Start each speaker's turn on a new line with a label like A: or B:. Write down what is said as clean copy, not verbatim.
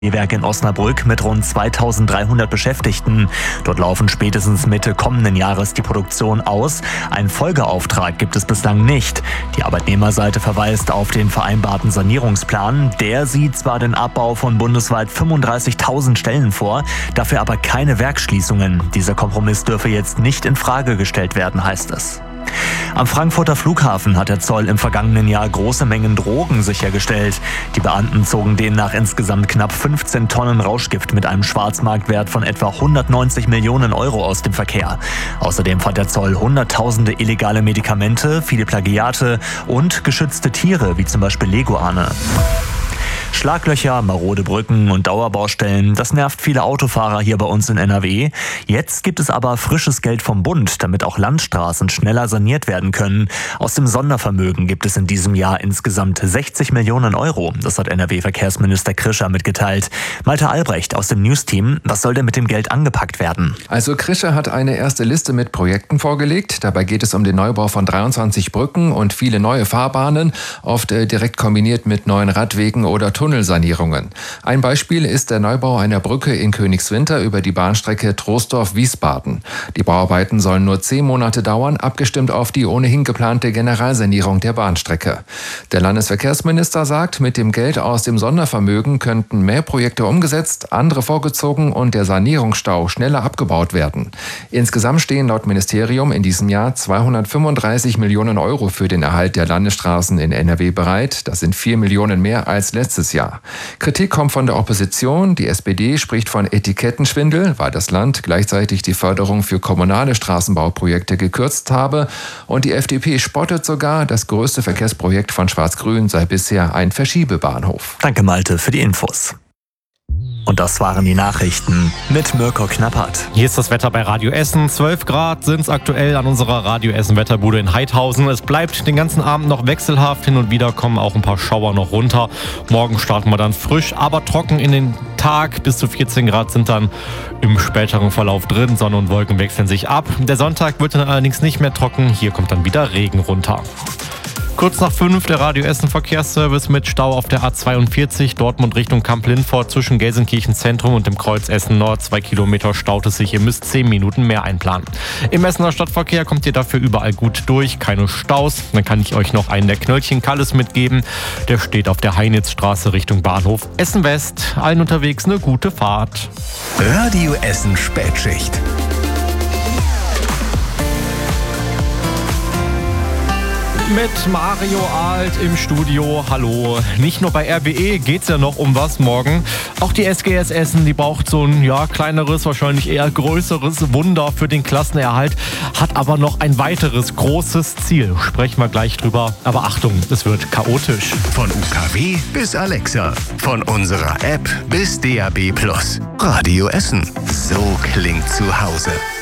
A: Werk in Osnabrück mit rund 2300 Beschäftigten. Dort laufen spätestens Mitte kommenden Jahres die Produktion aus. Einen Folgeauftrag gibt es bislang nicht. Die Arbeitnehmerseite verweist auf den vereinbarten Sanierungsplan. Der sieht zwar den Abbau von bundesweit 35.000 Stellen vor, dafür aber keine Werksschließungen. Dieser Kompromiss dürfe jetzt nicht in Frage gestellt werden, heißt es. Am Frankfurter Flughafen hat der Zoll im vergangenen Jahr große Mengen Drogen sichergestellt. Die Beamten zogen demnach insgesamt knapp 15 Tonnen Rauschgift mit einem Schwarzmarktwert von etwa 190 Millionen Euro aus dem Verkehr. Außerdem fand der Zoll hunderttausende illegale Medikamente, viele Plagiate und geschützte Tiere, wie zum Beispiel Leguane. Schlaglöcher, marode Brücken und Dauerbaustellen, das nervt viele Autofahrer hier bei uns in NRW. Jetzt gibt es aber frisches Geld vom Bund, damit auch Landstraßen schneller saniert werden können. Aus dem Sondervermögen gibt es in diesem Jahr insgesamt 60 Millionen Euro. Das hat NRW-Verkehrsminister Krischer mitgeteilt. Malte Albrecht aus dem News-Team, was soll denn mit dem Geld angepackt werden?
B: Also Krischer hat eine erste Liste mit Projekten vorgelegt. Dabei geht es um den Neubau von 23 Brücken und viele neue Fahrbahnen, oft direkt kombiniert mit neuen Radwegen oder Tunnelsanierungen. Ein Beispiel ist der Neubau einer Brücke in Königswinter über die Bahnstrecke Troisdorf-Wiesbaden. Die Bauarbeiten sollen nur 10 Monate dauern, abgestimmt auf die ohnehin geplante Generalsanierung der Bahnstrecke. Der Landesverkehrsminister sagt, mit dem Geld aus dem Sondervermögen könnten mehr Projekte umgesetzt, andere vorgezogen und der Sanierungsstau schneller abgebaut werden. Insgesamt stehen laut Ministerium in diesem Jahr 235 Millionen Euro für den Erhalt der Landesstraßen in NRW bereit. Das sind 4 Millionen mehr als letztes Jahr. Kritik kommt von der Opposition. Die SPD spricht von Etikettenschwindel, weil das Land gleichzeitig die Förderung für kommunale Straßenbauprojekte gekürzt habe. Und die FDP spottet sogar, das größte Verkehrsprojekt von Schwarz-Grün sei bisher ein Verschiebebahnhof.
A: Danke Malte für die Infos. Und das waren die Nachrichten mit Mirko Knappert.
C: Hier ist das Wetter bei Radio Essen. 12 Grad sind es aktuell an unserer Radio Essen Wetterbude in Heidhausen. Es bleibt den ganzen Abend noch wechselhaft. Hin und wieder kommen auch ein paar Schauer noch runter. Morgen starten wir dann frisch, aber trocken in den Tag. Bis zu 14 Grad sind dann im späteren Verlauf drin. Sonne und Wolken wechseln sich ab. Der Sonntag wird dann allerdings nicht mehr trocken. Hier kommt dann wieder Regen runter. Kurz nach 5 der Radio Essen Verkehrsservice mit Stau auf der A42 Dortmund Richtung Kamp-Lindfort zwischen Gelsenkirchen Zentrum und dem Kreuz Essen Nord. 2 Kilometer staut es sich. Ihr müsst 10 Minuten mehr einplanen. Im Essener Stadtverkehr kommt ihr dafür überall gut durch. Keine Staus. Dann kann ich euch noch einen der Knöllchen Kalles mitgeben. Der steht auf der Heinitzstraße Richtung Bahnhof Essen West. Allen unterwegs eine gute Fahrt.
D: Radio Essen Spätschicht.
C: Mit Mario Alt im Studio. Hallo. Nicht nur bei RWE geht's ja noch um was morgen. Auch die SGS Essen, die braucht so ein kleineres, wahrscheinlich eher größeres Wunder für den Klassenerhalt. Hat aber noch ein weiteres großes Ziel. Sprechen wir gleich drüber. Aber Achtung, es wird chaotisch.
D: Von UKW bis Alexa. Von unserer App bis DAB+. Radio Essen. So klingt zu Hause.